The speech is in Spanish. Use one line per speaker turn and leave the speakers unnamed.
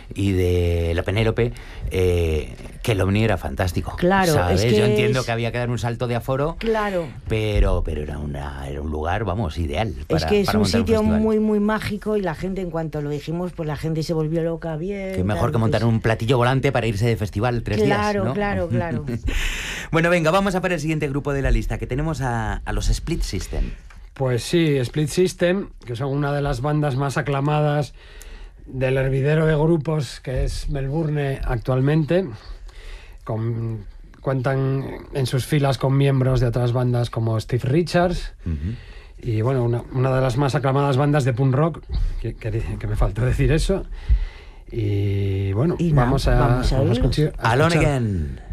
y de la Penélope, que el Omni era fantástico.
Claro,
¿sabes?
es que
yo entiendo que había que dar un salto de aforo,
claro,
pero era un lugar, vamos, ideal para,
es que es
para
un
montar
sitio
festival.
muy muy mágico, y la gente, en cuanto lo dijimos, pues la gente se volvió loca. Bien,
Que mejor
tal,
que montar
pues,
un platillo volante para irse de festival 3 días,
claro,
¿no?
claro.
Bueno, venga, vamos a por el siguiente grupo de la lista, que tenemos a los Split System.
Pues sí, Split System, que son una de las bandas más aclamadas del hervidero de grupos que es Melbourne actualmente. Cuentan en sus filas con miembros de otras bandas como Steve Richards. Y bueno, una de las más aclamadas bandas de punk rock, que me faltó decir eso. Y bueno,
Y
vamos a
oírlos.
escuchar.
Alone Again.